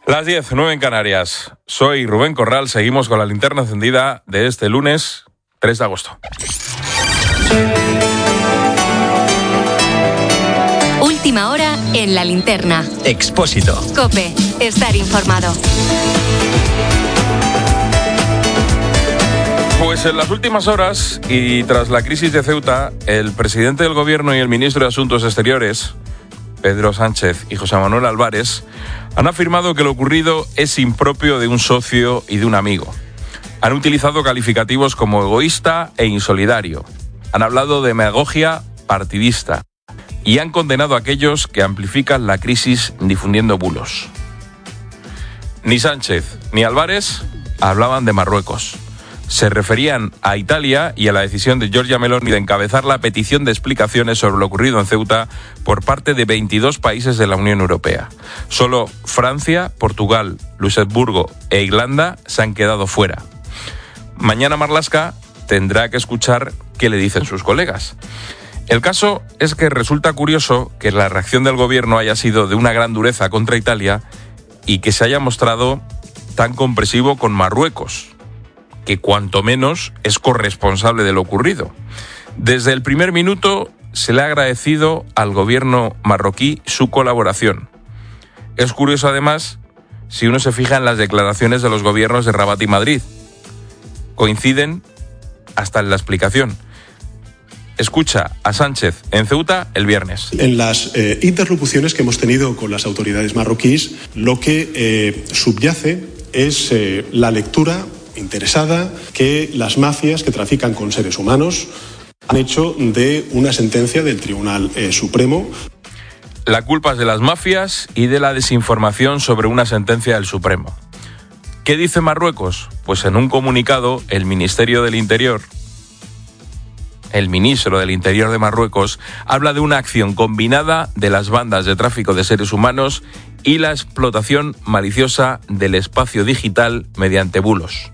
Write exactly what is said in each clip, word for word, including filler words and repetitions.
Las diez, nueve en Canarias. Soy Rubén Corral, seguimos con la linterna encendida de este lunes tres de agosto. Última hora en la linterna. Expósito. COPE. Estar informado. Pues en las últimas horas y tras la crisis de Ceuta, el presidente del Gobierno y el ministro de Asuntos Exteriores, Pedro Sánchez y José Manuel Álvarez, han afirmado que lo ocurrido es impropio de un socio y de un amigo. Han utilizado calificativos como egoísta e insolidario. Han hablado de demagogia partidista y han condenado a aquellos que amplifican la crisis difundiendo bulos. Ni Sánchez ni Álvarez hablaban de Marruecos. Se referían a Italia y a la decisión de Giorgia Meloni de encabezar la petición de explicaciones sobre lo ocurrido en Ceuta por parte de veintidós países de la Unión Europea. Solo Francia, Portugal, Luxemburgo e Irlanda se han quedado fuera. Mañana Marlaska tendrá que escuchar qué le dicen sus colegas. El caso es que resulta curioso que la reacción del gobierno haya sido de una gran dureza contra Italia y que se haya mostrado tan comprensivo con Marruecos, que cuanto menos es corresponsable de lo ocurrido. Desde el primer minuto se le ha agradecido al gobierno marroquí su colaboración. Es curioso además si uno se fija en las declaraciones de los gobiernos de Rabat y Madrid. Coinciden hasta en la explicación. Escucha a Sánchez en Ceuta el viernes. En las eh, interlocuciones que hemos tenido con las autoridades marroquíes, lo que eh, subyace es eh, la lectura interesada que las mafias que trafican con seres humanos han hecho de una sentencia del Tribunal eh, Supremo. La culpa es de las mafias y de la desinformación sobre una sentencia del Supremo. ¿Qué dice Marruecos? Pues en un comunicado el Ministerio del Interior, el ministro del Interior de Marruecos, habla de una acción combinada de las bandas de tráfico de seres humanos y la explotación maliciosa del espacio digital mediante bulos.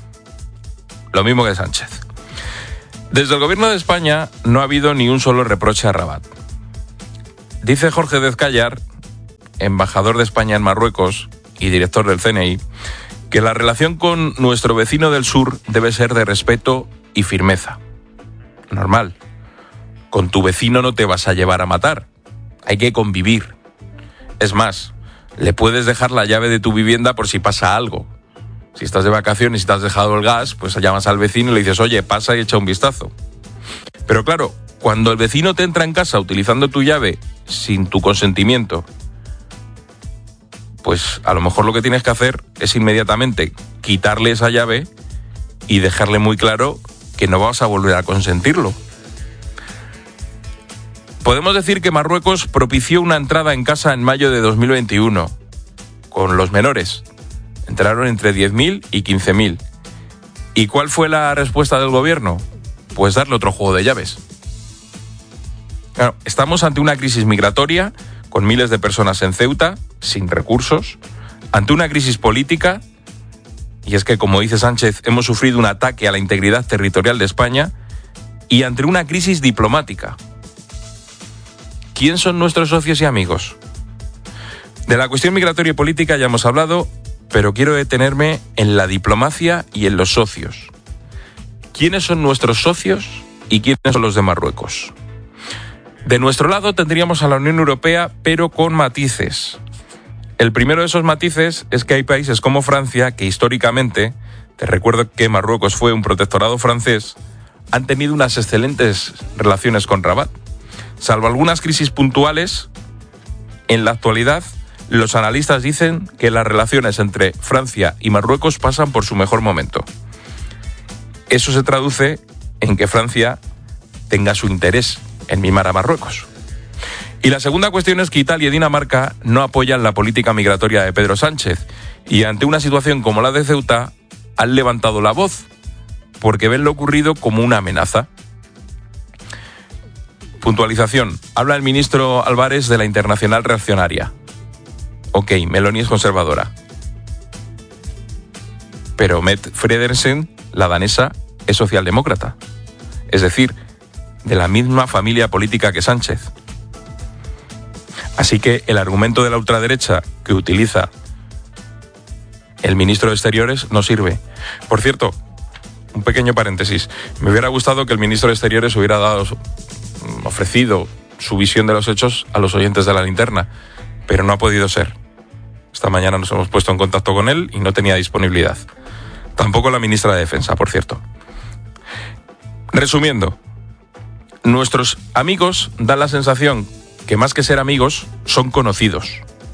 Lo mismo que Sánchez. Desde el gobierno de España no ha habido ni un solo reproche a Rabat. Dice Jorge Dezcayar, embajador de España en Marruecos y director del C N I, que la relación con nuestro vecino del sur debe ser de respeto y firmeza. Normal. Con tu vecino no te vas a llevar a matar. Hay que convivir. Es más, le puedes dejar la llave de tu vivienda por si pasa algo. Si estás de vacaciones y te has dejado el gas, pues llamas al vecino y le dices, oye, pasa y echa un vistazo. Pero claro, cuando el vecino te entra en casa utilizando tu llave sin tu consentimiento, pues a lo mejor lo que tienes que hacer es inmediatamente quitarle esa llave y dejarle muy claro que no vas a volver a consentirlo. Podemos decir que Marruecos propició una entrada en casa en mayo de dos mil veintiuno, con los menores. Entraron entre diez mil y quince mil. ¿Y cuál fue la respuesta del gobierno? Pues darle otro juego de llaves. Claro, estamos ante una crisis migratoria, con miles de personas en Ceuta, sin recursos, ante una crisis política, y es que, como dice Sánchez, hemos sufrido un ataque a la integridad territorial de España, y ante una crisis diplomática. ¿Quién son nuestros socios y amigos? De la cuestión migratoria y política ya hemos hablado, pero quiero detenerme en la diplomacia y en los socios. ¿Quiénes son nuestros socios y quiénes son los de Marruecos? De nuestro lado tendríamos a la Unión Europea, pero con matices. El primero de esos matices es que hay países como Francia que históricamente, te recuerdo que Marruecos fue un protectorado francés, han tenido unas excelentes relaciones con Rabat. Salvo algunas crisis puntuales, en la actualidad los analistas dicen que las relaciones entre Francia y Marruecos pasan por su mejor momento. Eso se traduce en que Francia tenga su interés en mimar a Marruecos. Y la segunda cuestión es que Italia y Dinamarca no apoyan la política migratoria de Pedro Sánchez y ante una situación como la de Ceuta han levantado la voz porque ven lo ocurrido como una amenaza. Puntualización. Habla el ministro Álvarez de la Internacional Reaccionaria. Ok, Meloni es conservadora. Pero Mette Frederiksen, la danesa, es socialdemócrata. Es decir, de la misma familia política que Sánchez. Así que el argumento de la ultraderecha que utiliza el ministro de Exteriores no sirve. Por cierto, un pequeño paréntesis, me hubiera gustado que el ministro de Exteriores hubiera dado, ofrecido su visión de los hechos a los oyentes de La Linterna, pero no ha podido ser. Esta mañana nos hemos puesto en contacto con él y no tenía disponibilidad. Tampoco la ministra de Defensa, por cierto. Resumiendo, nuestros amigos dan la sensación que más que ser amigos, son conocidos.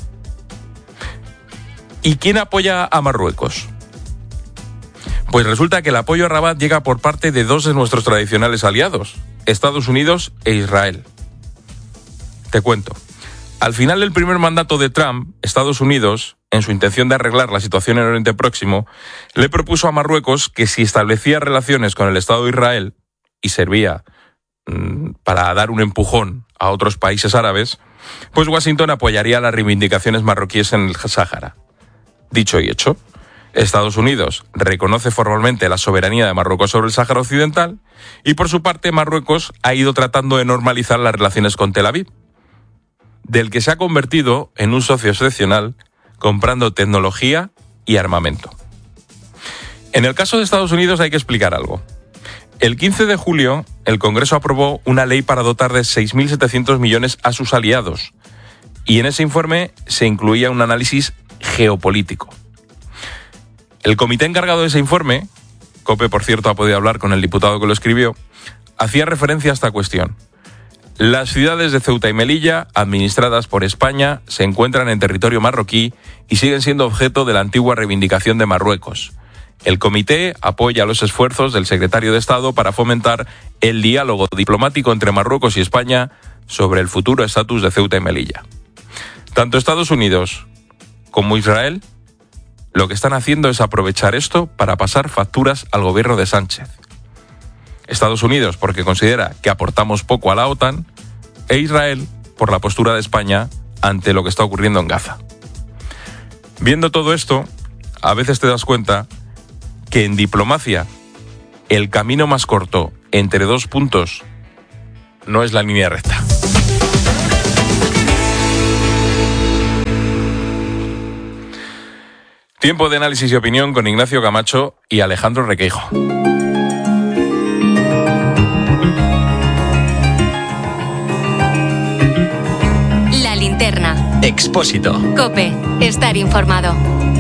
¿Y quién apoya a Marruecos? Pues resulta que el apoyo a Rabat llega por parte de dos de nuestros tradicionales aliados, Estados Unidos e Israel. Te cuento. Al final del primer mandato de Trump, Estados Unidos, en su intención de arreglar la situación en Oriente Próximo, le propuso a Marruecos que si establecía relaciones con el Estado de Israel y servía mmm, para dar un empujón a otros países árabes, pues Washington apoyaría las reivindicaciones marroquíes en el Sáhara. Dicho y hecho, Estados Unidos reconoce formalmente la soberanía de Marruecos sobre el Sáhara Occidental y por su parte Marruecos ha ido tratando de normalizar las relaciones con Tel Aviv, del que se ha convertido en un socio excepcional comprando tecnología y armamento. En el caso de Estados Unidos hay que explicar algo. El quince de julio, el Congreso aprobó una ley para dotar de seis mil setecientos millones a sus aliados, y en ese informe se incluía un análisis geopolítico. El comité encargado de ese informe, COPE por cierto ha podido hablar con el diputado que lo escribió, hacía referencia a esta cuestión. Las ciudades de Ceuta y Melilla, administradas por España, se encuentran en territorio marroquí y siguen siendo objeto de la antigua reivindicación de Marruecos. El comité apoya los esfuerzos del secretario de Estado para fomentar el diálogo diplomático entre Marruecos y España sobre el futuro estatus de Ceuta y Melilla. Tanto Estados Unidos como Israel lo que están haciendo es aprovechar esto para pasar facturas al gobierno de Sánchez. Estados Unidos porque considera que aportamos poco a la OTAN e Israel por la postura de España ante lo que está ocurriendo en Gaza. Viendo todo esto, a veces te das cuenta que en diplomacia el camino más corto entre dos puntos no es la línea recta. Tiempo de análisis y opinión con Ignacio Camacho y Alejandro Requeijo. La Linterna. Expósito. COPE. Estar informado.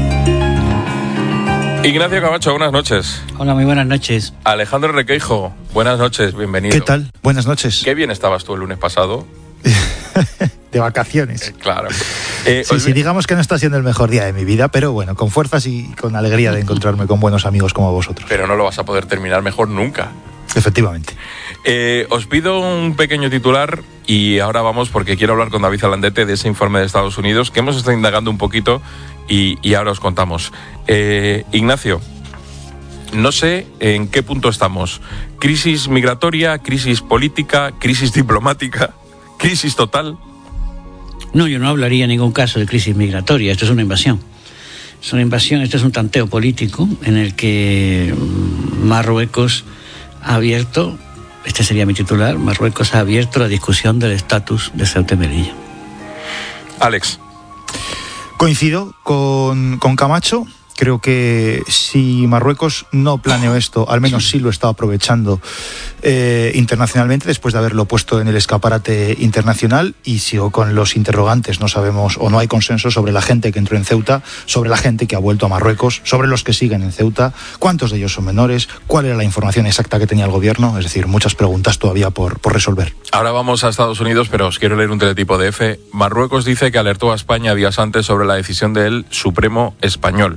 Ignacio Camacho, buenas noches. Hola, muy buenas noches. Alejandro Requeijo, buenas noches, bienvenido. ¿Qué tal? Buenas noches. Qué bien estabas tú el lunes pasado. De vacaciones. Eh, claro. Eh, sí, sí, digamos que no está siendo el mejor día de mi vida, pero bueno, con fuerzas y con alegría de encontrarme con buenos amigos como vosotros. Pero no lo vas a poder terminar mejor nunca. Efectivamente. Eh, os pido un pequeño titular y ahora vamos porque quiero hablar con David Alandete de ese informe de Estados Unidos que hemos estado indagando un poquito y, y ahora os contamos. Eh, Ignacio, no sé en qué punto estamos. ¿Crisis migratoria, crisis política, crisis diplomática, crisis total? No, yo no hablaría en ningún caso de crisis migratoria. Esto es una invasión. Es una invasión, esto es un tanteo político en el que Marruecos ha abierto, este sería mi titular, Marruecos ha abierto la discusión del estatus de Ceuta y Melilla. Alex. Coincido con, con Camacho. Creo que si Marruecos no planeó esto, al menos sí lo está aprovechando eh, internacionalmente después de haberlo puesto en el escaparate internacional, y sigo con los interrogantes. No sabemos o no hay consenso sobre la gente que entró en Ceuta, sobre la gente que ha vuelto a Marruecos, sobre los que siguen en Ceuta, cuántos de ellos son menores, cuál era la información exacta que tenía el gobierno. Es decir, muchas preguntas todavía por, por resolver. Ahora vamos a Estados Unidos, pero os quiero leer un teletipo de F. Marruecos dice que alertó a España días antes sobre la decisión del Supremo español.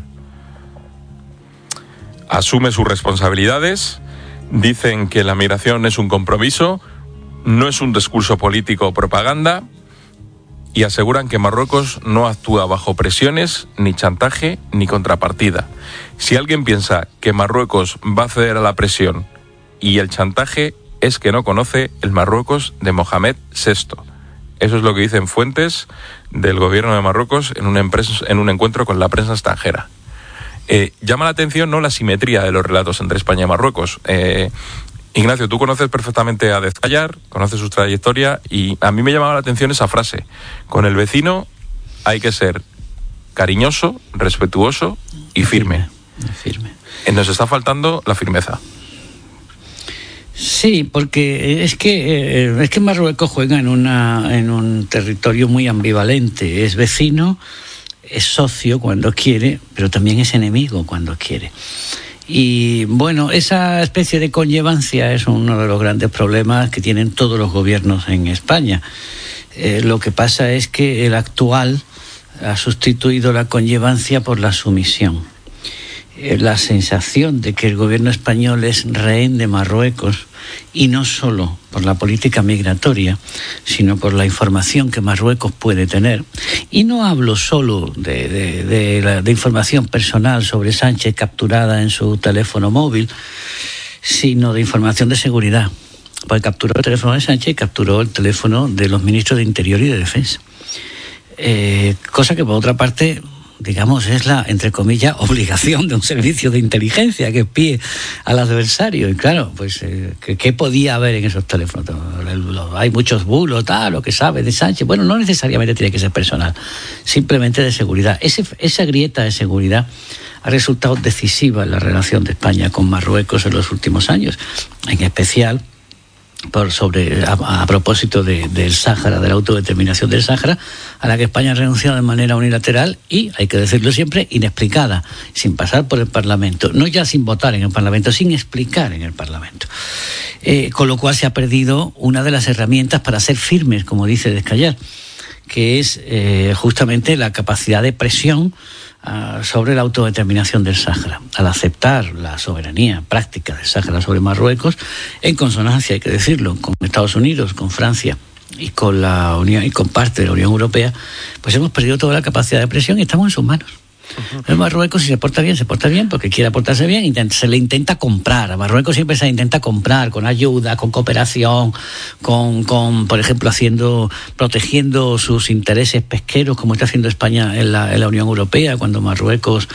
Asume sus responsabilidades, dicen que la migración es un compromiso, no es un discurso político o propaganda, y aseguran que Marruecos no actúa bajo presiones, ni chantaje, ni contrapartida. Si alguien piensa que Marruecos va a ceder a la presión y el chantaje, es que no conoce el Marruecos de Mohamed sexto. Eso es lo que dicen fuentes del gobierno de Marruecos en un, empres- en un encuentro con la prensa extranjera. Eh, llama la atención no la simetría de los relatos entre España y Marruecos. Eh, Ignacio, tú conoces perfectamente a Dezayar, conoces su trayectoria, y a mí me llamaba la atención esa frase: con el vecino hay que ser cariñoso, respetuoso y firme. Firme. Nos está faltando la firmeza. Sí, porque es que eh, es que Marruecos juega en una en un territorio muy ambivalente. Es vecino, es socio cuando quiere, pero también es enemigo cuando quiere. Y bueno, esa especie de conllevancia es uno de los grandes problemas que tienen todos los gobiernos en España. Eh, lo que pasa es que el actual ha sustituido la conllevancia por la sumisión. Eh, la sensación de que el gobierno español es rehén de Marruecos, y no solo por la política migratoria, sino por la información que Marruecos puede tener. Y no hablo solo de, de, de, la, de información personal sobre Sánchez capturada en su teléfono móvil, sino de información de seguridad. Porque capturó el teléfono de Sánchez y capturó el teléfono de los ministros de Interior y de Defensa. Eh, cosa que, por otra parte, digamos, es la, entre comillas, obligación de un servicio de inteligencia que espíe al adversario. Y claro, pues, eh, ¿qué, ¿qué podía haber en esos teléfonos? Hay muchos bulos, tal, lo que sabe de Sánchez. Bueno, no necesariamente tiene que ser personal, simplemente de seguridad. Ese, esa grieta de seguridad ha resultado decisiva en la relación de España con Marruecos en los últimos años, en especial por sobre a, a propósito de, del Sáhara, de la autodeterminación del Sáhara, a la que España ha renunciado de manera unilateral y, hay que decirlo siempre, inexplicada, sin pasar por el Parlamento, no ya sin votar en el Parlamento, sin explicar en el Parlamento. Eh, con lo cual se ha perdido una de las herramientas para ser firmes, como dice Descallar, que es eh, justamente la capacidad de presión sobre la autodeterminación del Sáhara, al aceptar la soberanía práctica del Sáhara sobre Marruecos, en consonancia, hay que decirlo, con Estados Unidos, con Francia y con la Unión y con parte de la Unión Europea, pues hemos perdido toda la capacidad de presión y estamos en sus manos. En Marruecos, si se porta bien, se porta bien porque quiere portarse bien, intenta, se le intenta comprar. A Marruecos siempre se le intenta comprar con ayuda, con cooperación, con, con por ejemplo, haciendo, protegiendo sus intereses pesqueros, como está haciendo España en la, en la Unión Europea, cuando Marruecos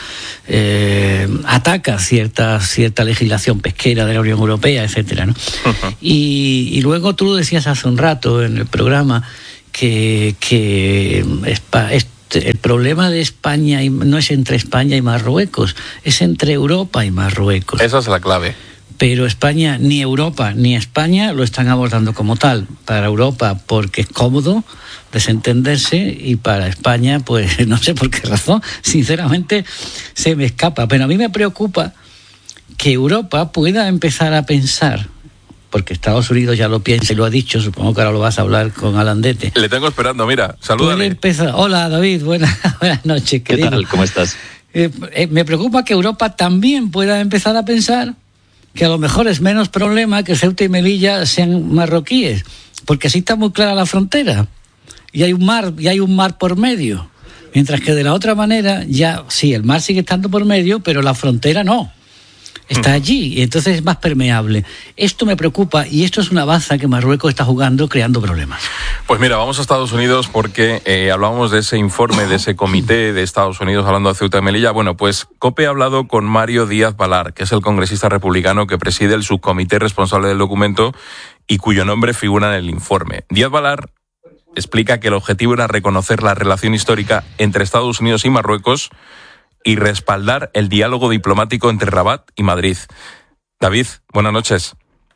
eh, ataca cierta, cierta legislación pesquera de la Unión Europea, etcétera, ¿no? Uh-huh. Y, y luego tú decías hace un rato en el programa que, que España, el problema de España no es entre España y Marruecos, es entre Europa y Marruecos. Esa es la clave. Pero España, ni Europa ni España lo están abordando como tal. Para Europa porque es cómodo desentenderse, y para España, pues no sé por qué razón, sinceramente se me escapa. Pero a mí me preocupa que Europa pueda empezar a pensar, porque Estados Unidos ya lo piensa y lo ha dicho, supongo que ahora lo vas a hablar con Alandete. Le tengo esperando, mira, salúdale. Empezar... Hola, David, buenas, buenas noches, querido. ¿Qué tal? ¿Cómo estás? Eh, eh, me preocupa que Europa también pueda empezar a pensar que a lo mejor es menos problema que Ceuta y Melilla sean marroquíes, porque así está muy clara la frontera, y hay un mar, y hay un mar por medio, mientras que de la otra manera, ya, sí, el mar sigue estando por medio, pero la frontera no. Está allí y entonces es más permeable. Esto me preocupa y esto es una baza que Marruecos está jugando, creando problemas. Pues mira, vamos a Estados Unidos porque eh, hablábamos de ese informe, de ese comité de Estados Unidos hablando de Ceuta y Melilla. Bueno, pues COPE ha hablado con Mario Díaz-Balart, que es el congresista republicano que preside el subcomité responsable del documento y cuyo nombre figura en el informe. Díaz-Balart explica que el objetivo era reconocer la relación histórica entre Estados Unidos y Marruecos y respaldar el diálogo diplomático entre Rabat y Madrid. David, buenas noches.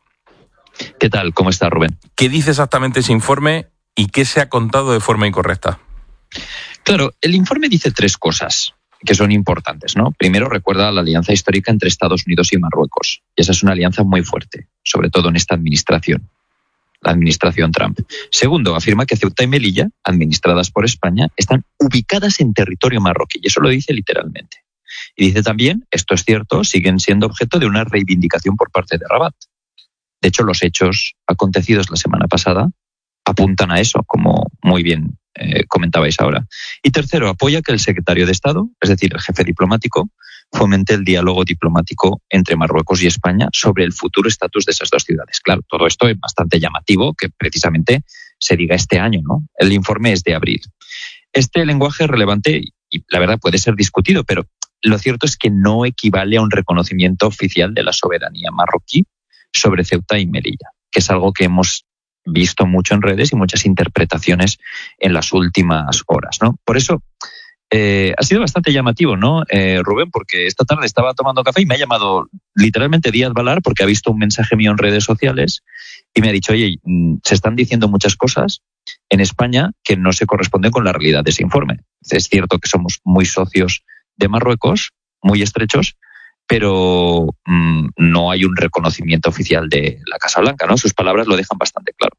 ¿Qué tal? ¿Cómo está, Rubén? ¿Qué dice exactamente ese informe y qué se ha contado de forma incorrecta? Claro, el informe dice tres cosas que son importantes, ¿no? Primero, recuerda la alianza histórica entre Estados Unidos y Marruecos. Y esa es una alianza muy fuerte, sobre todo en esta administración, la administración Trump. Segundo, afirma que Ceuta y Melilla, administradas por España, están ubicadas en territorio marroquí, y eso lo dice literalmente. Y dice también, esto es cierto, siguen siendo objeto de una reivindicación por parte de Rabat. De hecho, los hechos acontecidos la semana pasada apuntan a eso, como muy bien eh, comentabais ahora. Y tercero, apoya que el secretario de Estado, es decir, el jefe diplomático, fomente el diálogo diplomático entre Marruecos y España sobre el futuro estatus de esas dos ciudades. Claro, todo esto es bastante llamativo que precisamente se diga este año, ¿no? El informe es de abril. Este lenguaje es relevante y la verdad puede ser discutido, pero lo cierto es que no equivale a un reconocimiento oficial de la soberanía marroquí sobre Ceuta y Melilla, que es algo que hemos visto mucho en redes y muchas interpretaciones en las últimas horas, ¿no? Por eso, Eh, ha sido bastante llamativo, ¿no, eh, Rubén? Porque esta tarde estaba tomando café y me ha llamado literalmente Díaz Balar porque ha visto un mensaje mío en redes sociales y me ha dicho, oye, se están diciendo muchas cosas en España que no se corresponden con la realidad de ese informe. Es cierto que somos muy socios de Marruecos, muy estrechos, pero mmm, no hay un reconocimiento oficial de la Casa Blanca, ¿no? Sus palabras lo dejan bastante claro.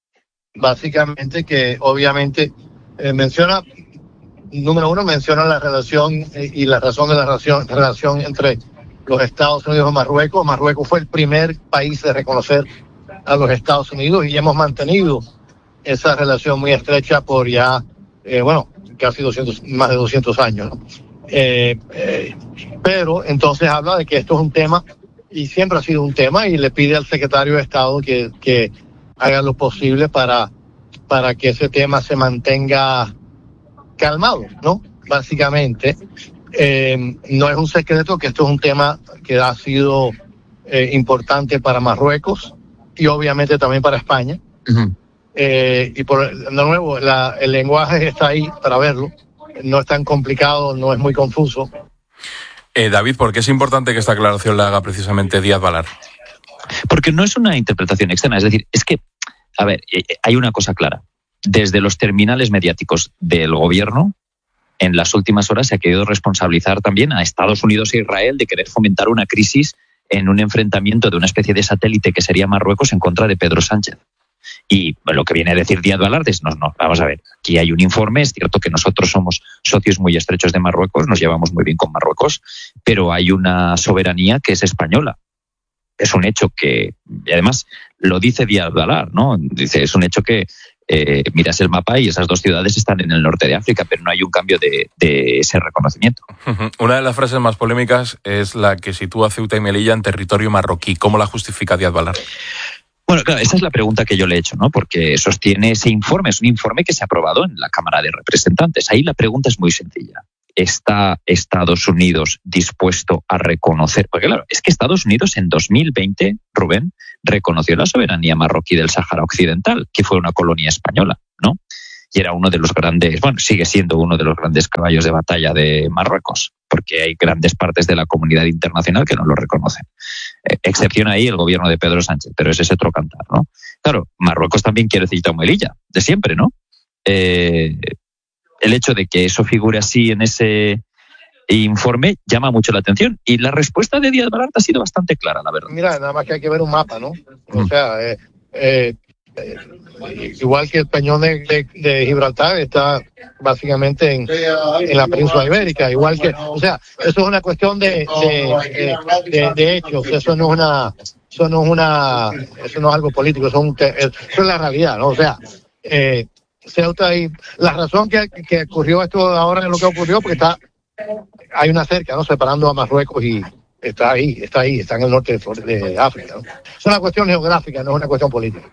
Básicamente que obviamente eh, menciona, número uno, menciona la relación eh, y la razón de la relación, relación entre los Estados Unidos y Marruecos. Marruecos fue el primer país de reconocer a los Estados Unidos y hemos mantenido esa relación muy estrecha por ya, eh, bueno, casi doscientos, más de doscientos años, ¿no? Eh, eh, pero entonces habla de que esto es un tema y siempre ha sido un tema y le pide al secretario de Estado que, que haga lo posible para, para que ese tema se mantenga calmado, ¿no? Básicamente, eh, no es un secreto que esto es un tema que ha sido eh, importante para Marruecos y obviamente también para España. Uh-huh. Eh, y por de nuevo, la, el lenguaje está ahí para verlo. No es tan complicado, no es muy confuso. Eh, David, ¿por qué es importante que esta aclaración la haga precisamente Díaz Balar? Porque no es una interpretación externa, es decir, es que, a ver, hay una cosa clara. Desde los terminales mediáticos del gobierno, en las últimas horas se ha querido responsabilizar también a Estados Unidos e Israel de querer fomentar una crisis en un enfrentamiento de una especie de satélite que sería Marruecos en contra de Pedro Sánchez. Y lo que viene a decir Díaz Balar es, no, no, vamos a ver, aquí hay un informe, es cierto que nosotros somos socios muy estrechos de Marruecos, nos llevamos muy bien con Marruecos, pero hay una soberanía que es española. Es un hecho que, y además lo dice Díaz Balar, ¿no? Dice, es un hecho que eh, miras el mapa y esas dos ciudades están en el norte de África, pero no hay un cambio de, de ese reconocimiento. Una de las frases más polémicas es la que sitúa Ceuta y Melilla en territorio marroquí. ¿Cómo la justifica Díaz Balar? Bueno, claro, esa es la pregunta que yo le he hecho, ¿no? Porque sostiene ese informe, es un informe que se ha aprobado en la Cámara de Representantes. Ahí la pregunta es muy sencilla. ¿Está Estados Unidos dispuesto a reconocer? Porque claro, es que Estados Unidos en dos mil veinte, Rubén, reconoció la soberanía marroquí del Sáhara Occidental, que fue una colonia española, ¿no? Y era uno de los grandes, bueno, sigue siendo uno de los grandes caballos de batalla de Marruecos, porque hay grandes partes de la comunidad internacional que no lo reconocen. Eh, excepción ahí el gobierno de Pedro Sánchez, pero ese es otro cantar, ¿no? Claro, Marruecos también quiere Ceuta y Melilla, de siempre, ¿no? Eh, el hecho de que eso figure así en ese informe llama mucho la atención. Y la respuesta de Díaz Balar ha sido bastante clara, la verdad. Mira, nada más que hay que ver un mapa, ¿no? O sea, eh, eh, eh, igual que el peñón de, de, de Gibraltar está básicamente en, en la península ibérica, igual que, o sea, eso es una cuestión de, de, de, de, de hechos, eso no es una, eso no es una, eso no es algo político, eso es, un, eso es la realidad, ¿no? O sea, eh, Ceuta y la razón que, que ocurrió esto ahora es lo que ocurrió porque está, hay una cerca, ¿no? Separando a Marruecos y está ahí, está ahí, está en el norte de, de África, ¿no? Es una cuestión geográfica, no es una cuestión política.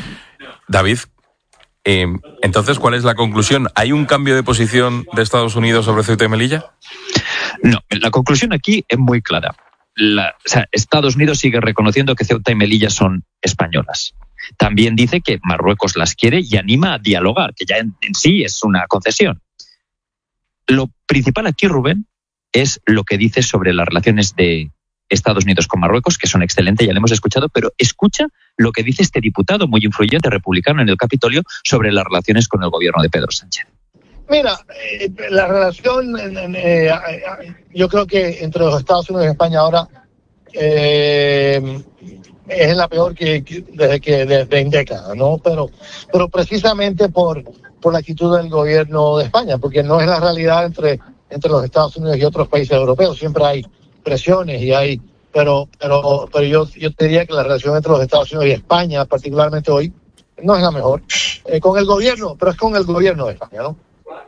David, eh, entonces, ¿cuál es la conclusión? ¿Hay un cambio de posición de Estados Unidos sobre Ceuta y Melilla? No, la conclusión aquí es muy clara. La, o sea, Estados Unidos sigue reconociendo que Ceuta y Melilla son españolas. También dice que Marruecos las quiere y anima a dialogar, que ya en, en sí es una concesión. Lo principal aquí, Rubén, es lo que dice sobre las relaciones de Estados Unidos con Marruecos, que son excelentes, ya lo hemos escuchado, pero escucha lo que dice este diputado muy influyente republicano en el Capitolio sobre las relaciones con el gobierno de Pedro Sánchez. Mira, eh, la relación, eh, eh, yo creo que entre los Estados Unidos y España ahora eh, es la peor que, que desde que desde en décadas, ¿no? Pero, pero precisamente por, por la actitud del gobierno de España, porque no es la realidad entre, entre los Estados Unidos y otros países europeos. Siempre hay presiones y hay, pero, pero, pero yo, yo te diría que la relación entre los Estados Unidos y España, particularmente hoy, no es la mejor. Eh, con el gobierno, pero es con el gobierno de España, ¿no?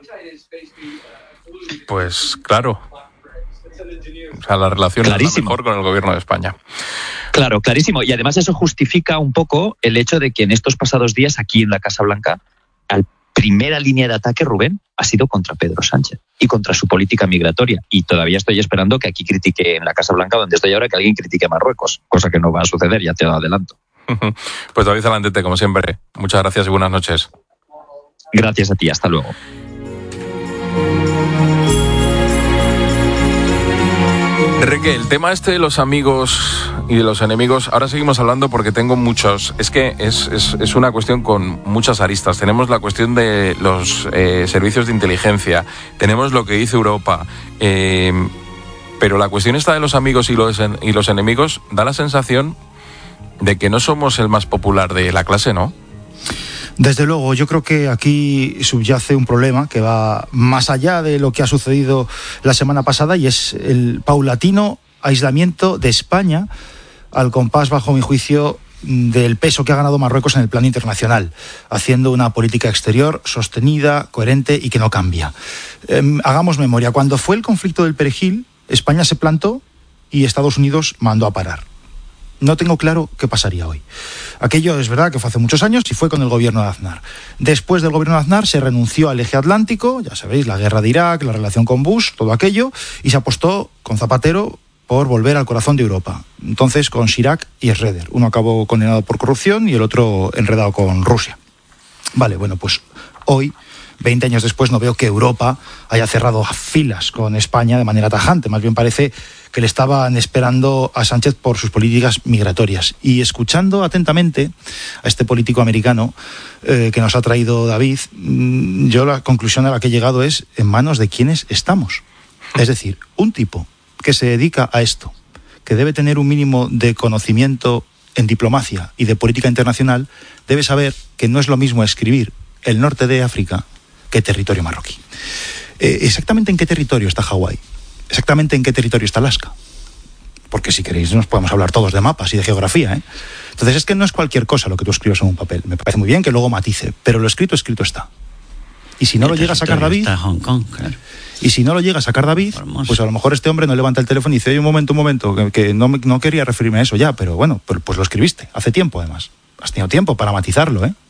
Pues claro. O sea, la relación clarísimo. Es la mejor con el gobierno de España. Claro, clarísimo. Y además eso justifica un poco el hecho de que en estos pasados días, aquí en la Casa Blanca, la primera línea de ataque, Rubén, ha sido contra Pedro Sánchez y contra su política migratoria. Y todavía estoy esperando que aquí critique en la Casa Blanca, donde estoy ahora, que alguien critique a Marruecos, cosa que no va a suceder, ya te lo adelanto. Pues David Zalandete, como siempre, muchas gracias y buenas noches. Gracias a ti, hasta luego. Enrique, el tema este de los amigos y de los enemigos, ahora seguimos hablando porque tengo muchos, es que es, es, es una cuestión con muchas aristas. Tenemos la cuestión de los eh, servicios de inteligencia, tenemos lo que dice Europa, eh, pero la cuestión esta de los amigos y los, y los enemigos da la sensación de que no somos el más popular de la clase, ¿no? Desde luego, yo creo que aquí subyace un problema que va más allá de lo que ha sucedido la semana pasada, y es el paulatino aislamiento de España al compás, bajo mi juicio, del peso que ha ganado Marruecos en el plano internacional, haciendo una política exterior sostenida, coherente y que no cambia. Eh, hagamos memoria, cuando fue el conflicto del Perejil, España se plantó y Estados Unidos mandó a parar. No tengo claro qué pasaría hoy. Aquello es verdad que fue hace muchos años y fue con el gobierno de Aznar. Después del gobierno de Aznar se renunció al eje atlántico, ya sabéis, la guerra de Irak, la relación con Bush, todo aquello, y se apostó con Zapatero por volver al corazón de Europa. Entonces con Chirac y Schroeder. Uno acabó condenado por corrupción y el otro enredado con Rusia. Vale, bueno, pues hoy, veinte años después, no veo que Europa haya cerrado filas con España de manera tajante. Más bien parece que le estaban esperando a Sánchez por sus políticas migratorias. Y escuchando atentamente a este político americano eh, que nos ha traído David, yo la conclusión a la que he llegado es: en manos de quiénes estamos. Es decir, un tipo que se dedica a esto, que debe tener un mínimo de conocimiento en diplomacia y de política internacional, debe saber que no es lo mismo escribir el norte de África que territorio marroquí. Eh, ¿Exactamente en qué territorio está Hawái? ¿Exactamente en qué territorio está Alaska? Porque si queréis nos podemos hablar todos de mapas y de geografía, ¿eh? Entonces es que no es cualquier cosa lo que tú escribes en un papel. Me parece muy bien que luego matice, pero lo escrito, escrito está. Y si no lo llega a sacar David, está Hong Kong, claro. Y si no lo llega a sacar David, Hermoso. Pues a lo mejor este hombre no levanta el teléfono y dice: oye, un momento, un momento, que, que no, no quería referirme a eso ya, pero bueno, pues, pues lo escribiste, hace tiempo además. Has tenido tiempo para matizarlo, ¿eh?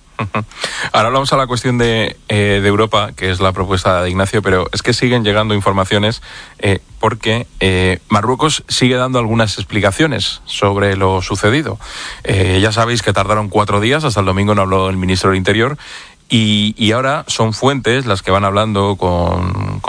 Ahora hablamos a la cuestión de, eh, de Europa, que es la propuesta de Ignacio, pero es que siguen llegando informaciones eh, porque eh, Marruecos sigue dando algunas explicaciones sobre lo sucedido. Eh, ya sabéis que tardaron cuatro días, hasta el domingo no habló el ministro del Interior, y, y ahora son fuentes las que van hablando con... con